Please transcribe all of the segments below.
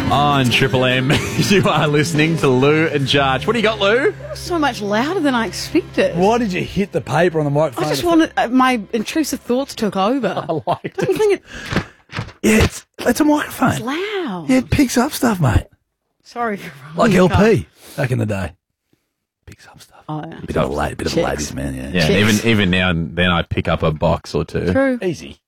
On Triple M, you are listening to Lou and Jarch. What do you got, Lou? So much louder than I expected. Why did you hit the paper on the microphone? I just wanted... my intrusive thoughts took over. I liked Don't you it. think Yeah, it's a microphone. it's loud? Yeah, it picks up stuff, mate. Sorry for Like running LP back in the day. Picks up stuff. Oh, yeah. Bit of a ladies man, yeah. Yeah, Chicks. even now and then I pick up a box or two. True. Easy.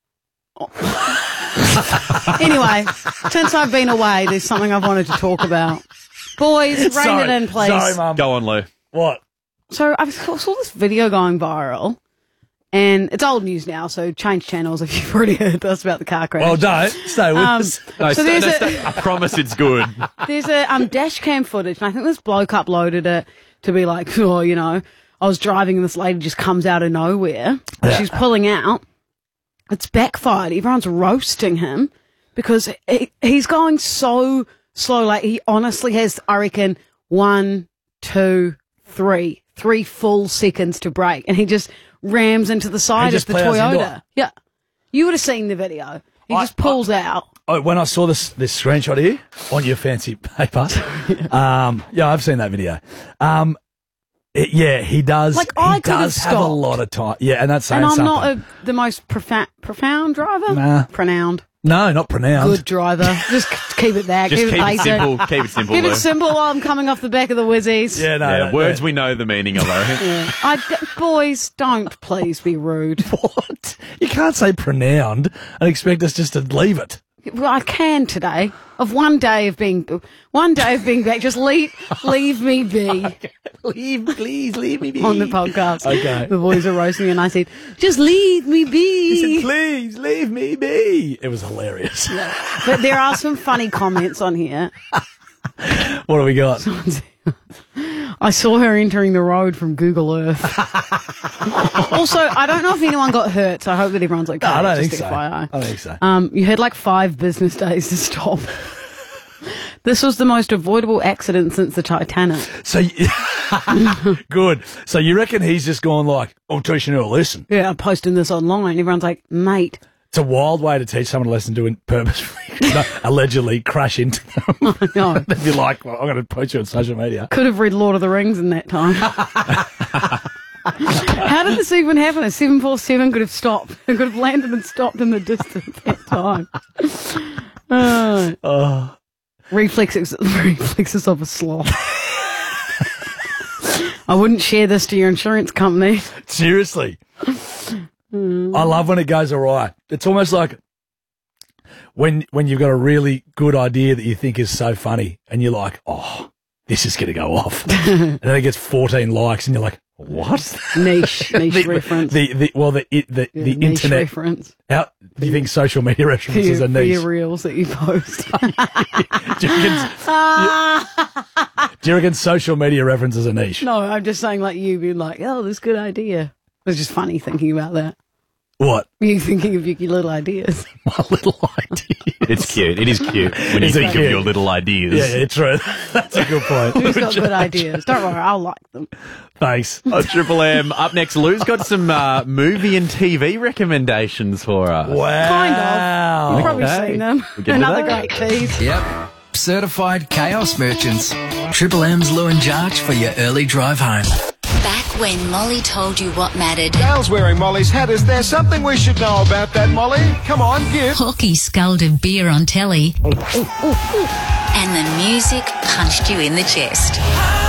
Anyway, since I've been away, there's something I've wanted to talk about. Boys, rein it in, please. Sorry, Mum. Go on, Lou. What? So I saw this video going viral, and it's old news now, so change channels if you've already heard us about the car crash. Well, don't. Stay with us. No, So there's I promise it's good. There's a dash cam footage, and I think this bloke uploaded it to be like, oh, you know, I was driving and this lady just comes out of nowhere. Yeah. She's pulling out. It's backfired. Everyone's roasting him because he's going so slow. Like, he honestly has, I reckon, 1, 2, 3 full seconds to brake, and he just rams into the side of just the plows into Toyota. it. Yeah. You would have seen the video. He just pulls out. Oh, when I saw this screenshot here on your fancy paper, yeah, I've seen that video. He does. Like, I he could have does have a stopped. lot of time. Yeah, and that's saying And I'm something. not the most profound driver. Nah. Pronoun. No, not pronounced. Good driver. Just keep it there. Just keep keep it it basic. simple. Keep it simple, Keep Lou. it simple while I'm coming off the back of the whizzies. Yeah, no. Yeah, no, words no. we know the meaning of, though. Boys, don't please be rude. What? You can't say pronounced and expect us just to leave it. Well, I can today. Of one day of being back. Just leave me be Please leave me be. on the podcast. Okay. The boys are roasting me, and I said, just leave me He be. said, please leave me be. It was hilarious. But there are some funny comments on here. What do we got? I saw her entering the road from Google Earth. Also, I don't know if anyone got hurt, so I hope that everyone's okay. No, I don't just think so. FYI. I don't think so. You had like 5 business days to stop. This was the most avoidable accident since the Titanic. So, good. So you reckon he's just gone like, I'm teaching her a lesson. Yeah, I'm posting this online. Everyone's like, mate. It's a wild way to teach someone a lesson doing purposefully, allegedly crash into them. No. They'd be like, well, I'm going to post you on social media. Could have read Lord of the Rings in that time. How did this even happen? A 747 could have stopped. It could have landed and stopped in the distance that time. Reflexes of a sloth. I wouldn't share this to your insurance company. Seriously. I love when it goes awry. It's almost like when you've got a really good idea that you think is so funny and you're like, oh, this is going to go off. And then it gets 14 likes and you're like, what? Niche reference. The Niche internet. reference. How do you think social media references are For your niche? reels that you post. Do you reckon social media references are niche? No, I'm just saying like you being like, oh, this is a good idea. It's just funny thinking about that. What? You thinking of your little ideas. My little idea. It's cute. It is cute when you Is it think cute? of your little ideas. Yeah, true. That's a good point. Who's got good ideas? Don't worry, I'll like them. Thanks. On Triple M. Up next, Lou's got some movie and TV recommendations for us. Wow. Kind of. You've probably Okay. seen them. We can do Another that. great tease. Yep. Certified chaos merchants. Triple M's Lou and Jarch for your early drive home. Back when Molly told you what mattered. Dale's wearing Molly's hat. Is there something we should know about that, Molly? Come on, give. Hawkey sculled a beer on telly. And the music punched you in the chest.